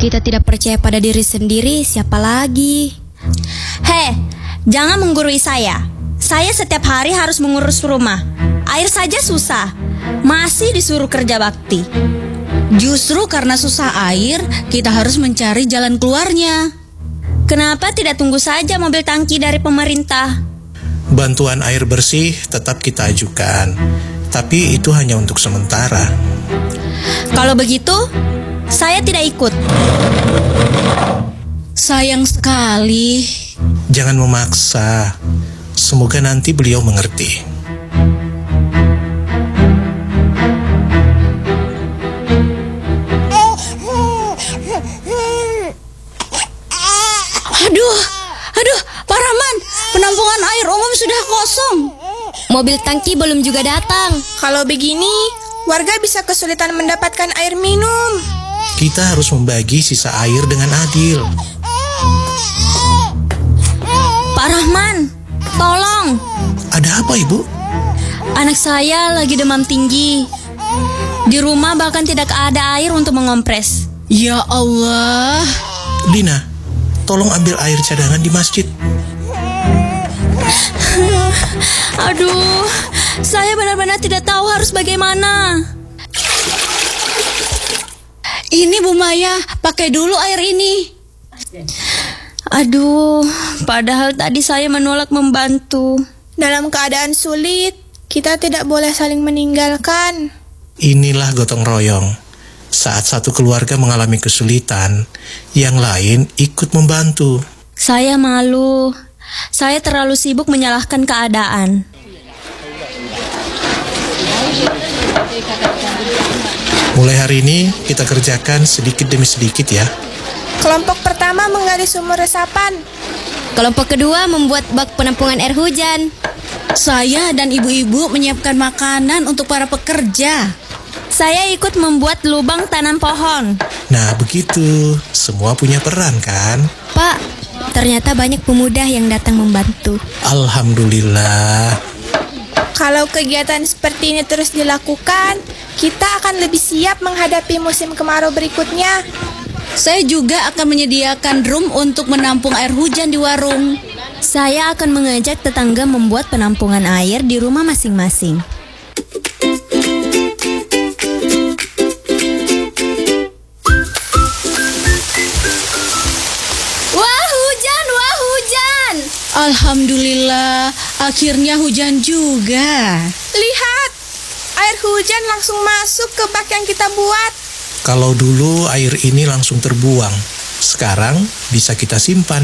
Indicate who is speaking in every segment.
Speaker 1: kita tidak percaya pada diri sendiri, siapa lagi?
Speaker 2: Hei, jangan menggurui saya. Saya setiap hari harus mengurus rumah. Air saja susah, masih disuruh kerja bakti.
Speaker 3: Justru karena susah air, kita harus mencari jalan keluarnya.
Speaker 2: Kenapa tidak tunggu saja mobil tangki dari pemerintah?
Speaker 4: Bantuan air bersih tetap kita ajukan, tapi itu hanya untuk sementara.
Speaker 2: Kalau begitu, saya tidak ikut.
Speaker 3: Sayang sekali.
Speaker 4: Jangan memaksa. Semoga nanti beliau mengerti.
Speaker 3: Aduh, Pak Rahman, penampungan air umum sudah kosong.
Speaker 1: Mobil tangki belum juga datang.
Speaker 5: Kalau begini, warga bisa kesulitan mendapatkan air minum.
Speaker 4: Kita harus membagi sisa air dengan adil.
Speaker 2: Pak Rahman, tolong.
Speaker 4: Ada apa, Ibu?
Speaker 2: Anak saya lagi demam tinggi. Di rumah bahkan tidak ada air untuk mengompres.
Speaker 3: Ya Allah.
Speaker 4: Dina, tolong ambil air cadangan di masjid.
Speaker 2: Aduh, saya benar-benar tidak tahu harus bagaimana.
Speaker 3: Ini Bu Maya, pakai dulu air ini.
Speaker 2: Aduh, padahal tadi saya menolak membantu.
Speaker 5: Dalam keadaan sulit, kita tidak boleh saling meninggalkan.
Speaker 4: Inilah gotong royong. Saat satu keluarga mengalami kesulitan, yang lain ikut membantu.
Speaker 2: Saya malu. Saya terlalu sibuk menyalahkan keadaan.
Speaker 4: Mulai hari ini kita kerjakan sedikit demi sedikit ya.
Speaker 5: Kelompok pertama menggali sumur resapan.
Speaker 1: Kelompok kedua membuat bak penampungan air hujan.
Speaker 3: Saya dan ibu-ibu menyiapkan makanan untuk para pekerja.
Speaker 2: Saya ikut membuat lubang tanam pohon.
Speaker 4: Nah begitu, semua punya peran kan?
Speaker 1: Pak, ternyata banyak pemuda yang datang membantu.
Speaker 4: Alhamdulillah.
Speaker 5: Kalau kegiatan seperti ini terus dilakukan, kita akan lebih siap menghadapi musim kemarau berikutnya.
Speaker 3: Saya juga akan menyediakan drum untuk menampung air hujan di warung.
Speaker 2: Saya akan mengajak tetangga membuat penampungan air di rumah masing-masing.
Speaker 1: Wah, hujan!
Speaker 3: Alhamdulillah, akhirnya hujan juga.
Speaker 5: Lihat, air hujan langsung masuk ke bak yang kita buat.
Speaker 4: Kalau dulu air ini langsung terbuang, sekarang bisa kita simpan.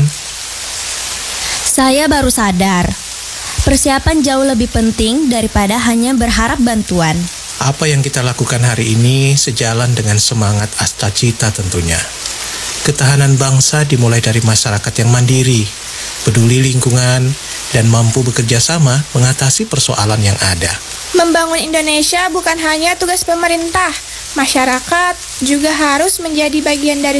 Speaker 2: Saya baru sadar, persiapan jauh lebih penting daripada hanya berharap bantuan.
Speaker 4: Apa yang kita lakukan hari ini sejalan dengan semangat Astacita tentunya. Ketahanan bangsa dimulai dari masyarakat yang mandiri, peduli lingkungan, dan mampu bekerja sama mengatasi persoalan yang ada.
Speaker 5: Membangun Indonesia bukan hanya tugas pemerintah. Masyarakat juga harus menjadi bagian dari